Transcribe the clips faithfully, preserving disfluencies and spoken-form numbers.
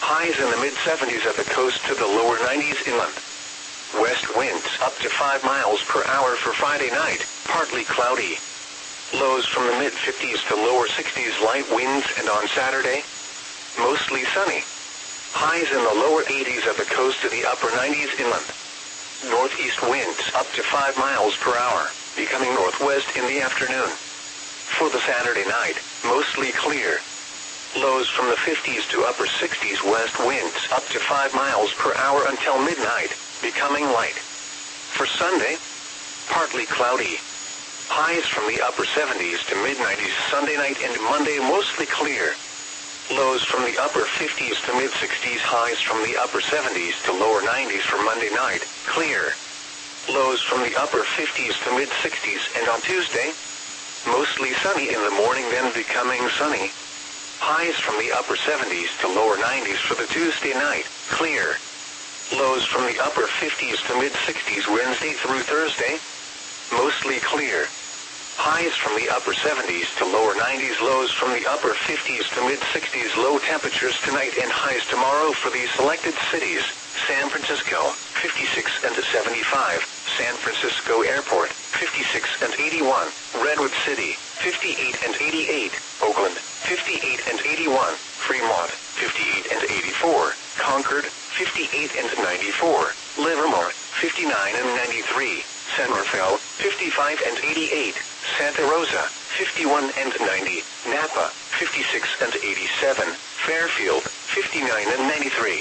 Highs in the mid seventies at the coast to the lower nineties inland. West winds up to five miles per hour for Friday night, partly cloudy. Lows from the mid fifties to lower sixties, light winds, and on Saturday, mostly sunny. Highs in the lower eighties at the coast to the upper nineties inland. Northeast winds up to five miles per hour, becoming northwest in the afternoon. For the Saturday night, mostly clear. Lows from the fifties to upper sixties, west winds up to five miles per hour until midnight, becoming light. For Sunday, partly cloudy. Highs from the upper seventies to mid-nineties Sunday night and Monday, mostly clear. Lows from the upper fifties to mid-sixties, highs from the upper seventies to lower nineties for Monday night, clear. Lows from the upper fifties to mid-sixties, and on Tuesday, mostly sunny in the morning, then becoming sunny. Highs from the upper seventies to lower nineties for the Tuesday night, clear. Lows from the upper fifties to mid-sixties Wednesday through Thursday, mostly clear. Highs from the upper seventies to lower nineties, lows from the upper fifties to mid-sixties, low temperatures tonight and highs tomorrow for these selected cities: San Francisco, fifty-six and seventy-five, San Francisco Airport, fifty-six and eighty-one, Redwood City, fifty-eight and eighty-eight, Oakland, fifty-eight and eighty-one, Fremont, fifty-eight and eighty-four, Concord, fifty-eight and ninety-four, Livermore, fifty-nine and ninety-three, San Rafael, fifty-five and eighty-eight, Santa Rosa, fifty-one and ninety, Napa, fifty-six and eighty-seven, Fairfield, fifty-nine and ninety-three.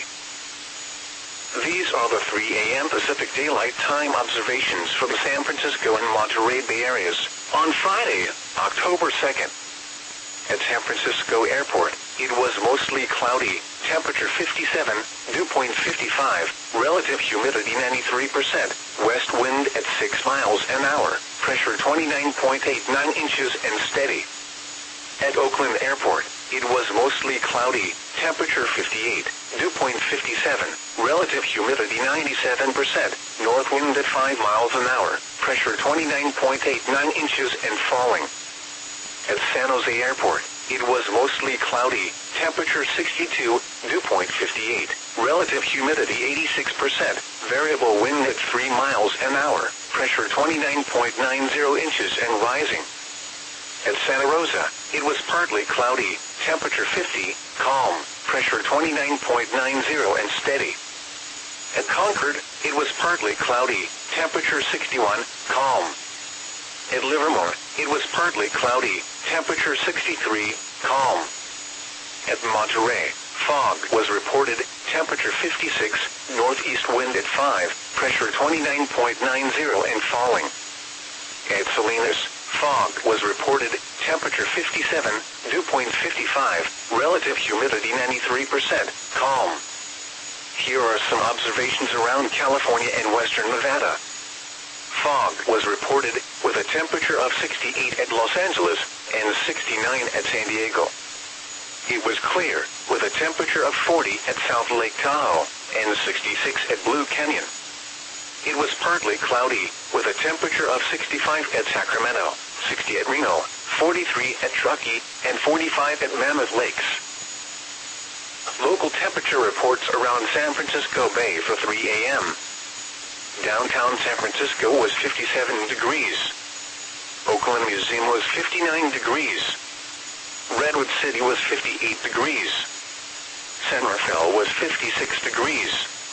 These are the three A M Pacific Daylight Time observations for the San Francisco and Monterey Bay areas on Friday, October second. At San Francisco Airport, it was mostly cloudy, temperature fifty-seven, dew point fifty-five, relative humidity ninety-three percent, west wind at six miles an hour, pressure twenty-nine point eight nine inches and steady. At Oakland Airport, it was mostly cloudy, temperature fifty-eight, dew point fifty-seven, relative humidity ninety-seven percent, north wind at five miles an hour, pressure twenty-nine point eight nine inches and falling. At San Jose Airport, it was mostly cloudy, temperature sixty-two, dew point fifty-eight, relative humidity eighty-six percent, variable wind at three miles an hour, pressure twenty-nine point nine zero inches and rising. At Santa Rosa, it was partly cloudy, temperature fifty, calm, pressure twenty-nine point nine zero and steady. At Concord, it was partly cloudy, temperature sixty-one, calm. At Livermore, it was partly cloudy, temperature sixty-three, calm. At Monterey, fog was reported, temperature fifty-six, northeast wind at five, pressure twenty-nine point nine zero and falling. At Salinas, fog was reported, temperature fifty-seven, dew point fifty-five, relative humidity ninety-three percent, calm. Here are some observations around California and western Nevada. Fog was reported, with a temperature of sixty-eight at Los Angeles and sixty-nine at San Diego. It was clear, with a temperature of forty at South Lake Tahoe and sixty-six at Blue Canyon. It was partly cloudy, with a temperature of sixty-five at Sacramento, sixty at Reno, forty-three at Truckee, and forty-five at Mammoth Lakes. Local temperature reports around San Francisco Bay for three A M Downtown San Francisco was fifty-seven degrees. Oakland Museum was fifty-nine degrees. Redwood City was fifty-eight degrees. San Rafael was fifty-six degrees.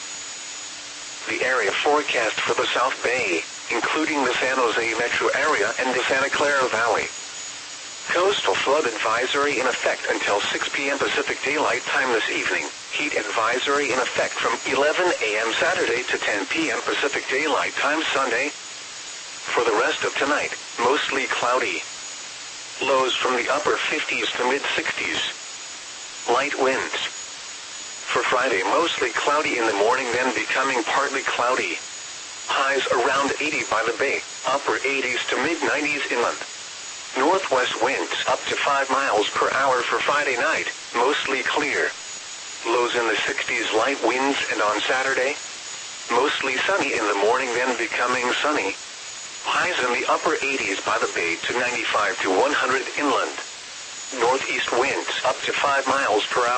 The area forecast for the South Bay, including the San Jose metro area and the Santa Clara Valley. Coastal flood advisory in effect until six P M Pacific Daylight Time this evening. Heat advisory in effect from eleven A M Saturday to ten P M Pacific Daylight Time Sunday. For the rest of tonight, mostly cloudy. Lows from the upper fifties to mid-sixties. Light winds. For Friday, mostly cloudy in the morning, then becoming partly cloudy. Highs around eighty by the bay, upper eighties to mid-nineties inland. Northwest winds up to five miles per hour for Friday night, mostly clear. Lows in the sixties, light winds, and on Saturday, mostly sunny in the morning, then becoming sunny. Highs in the upper eighties by the bay to ninety-five to one hundred inland. Northeast winds up to five miles per hour.